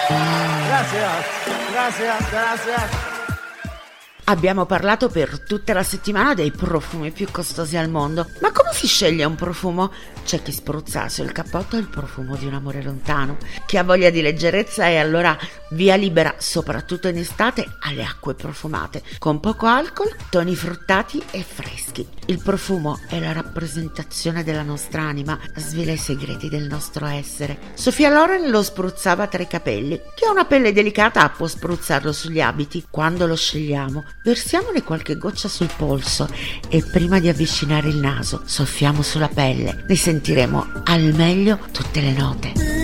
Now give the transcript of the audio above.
Gracias, gracias, gracias. Abbiamo parlato per tutta la settimana dei profumi più costosi al mondo, ma come si sceglie un profumo? C'è chi spruzza sul cappotto il profumo di un amore lontano, chi ha voglia di leggerezza e allora via libera, soprattutto in estate, alle acque profumate, con poco alcol, toni fruttati e freschi. Il profumo è la rappresentazione della nostra anima, svela i segreti del nostro essere. Sofia Loren lo spruzzava tra i capelli. Chi ha una pelle delicata può spruzzarlo sugli abiti. Quando lo scegliamo, versiamone qualche goccia sul polso e prima di avvicinare il naso soffiamo sulla pelle. Ne sentiremo al meglio tutte le note.